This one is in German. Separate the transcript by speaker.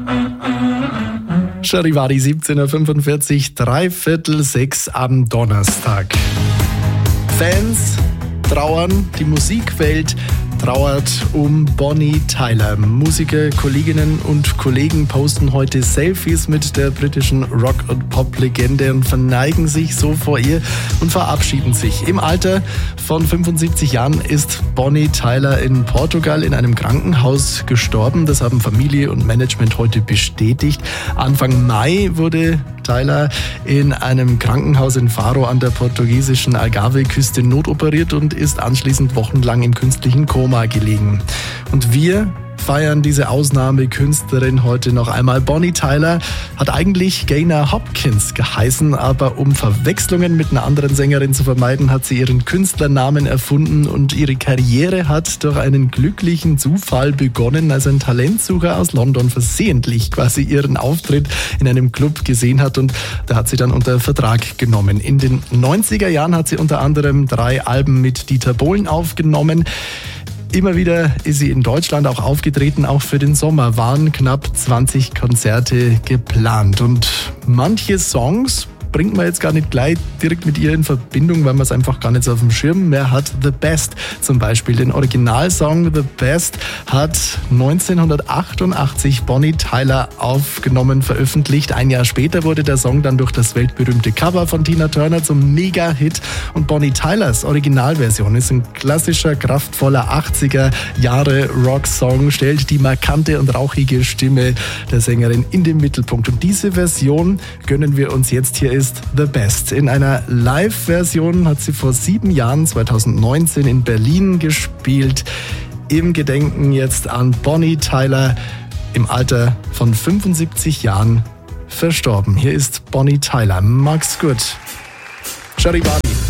Speaker 1: Charivari 17.45 Uhr, 5:45 am Donnerstag. Fans trauern, die Musikwelt trauert um Bonnie Tyler. Musiker, Kolleginnen und Kollegen posten heute Selfies mit der britischen Rock- und Pop-Legende und verneigen sich so vor ihr und verabschieden sich. Im Alter von 75 Jahren ist Bonnie Tyler in Portugal in einem Krankenhaus gestorben. Das haben Familie und Management heute bestätigt. Anfang Mai wurde Tyler in einem Krankenhaus in Faro an der portugiesischen Algarve-Küste notoperiert und ist anschließend wochenlang im künstlichen Koma gelegen. Und wir feiern diese Ausnahmekünstlerin heute noch einmal. Bonnie Tyler hat eigentlich Gaynor Hopkins geheißen, aber um Verwechslungen mit einer anderen Sängerin zu vermeiden, hat sie ihren Künstlernamen erfunden und ihre Karriere hat durch einen glücklichen Zufall begonnen, als ein Talentsucher aus London versehentlich quasi ihren Auftritt in einem Club gesehen hat und da hat sie dann unter Vertrag genommen. In den 90er Jahren hat sie unter anderem 3 Alben mit Dieter Bohlen aufgenommen. Immer wieder ist sie in Deutschland auch aufgetreten, auch für den Sommer waren knapp 20 Konzerte geplant. Und manche Songs bringt man jetzt gar nicht gleich direkt mit ihr in Verbindung, weil man es einfach gar nicht so auf dem Schirm mehr hat. The Best zum Beispiel, den Originalsong The Best hat 1988 Bonnie Tyler aufgenommen, veröffentlicht. Ein Jahr später wurde der Song dann durch das weltberühmte Cover von Tina Turner zum Mega-Hit. Und Bonnie Tylers Originalversion ist ein klassischer, kraftvoller 80er-Jahre-Rock-Song, stellt die markante und rauchige Stimme der Sängerin in den Mittelpunkt. Und diese Version gönnen wir uns jetzt. Hier ist The Best. In einer Live-Version hat sie vor 7 Jahren, 2019, in Berlin gespielt. Im Gedenken jetzt an Bonnie Tyler, im Alter von 75 Jahren verstorben. Hier ist Bonnie Tyler. Macht's gut. Charivari.